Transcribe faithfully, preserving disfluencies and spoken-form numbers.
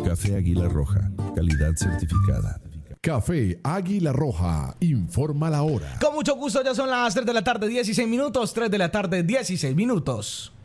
Café Águila Roja, calidad certificada. Café Águila Roja, informa la hora. Con mucho gusto, ya son las tres de la tarde, dieciséis minutos, tres de la tarde, dieciséis minutos.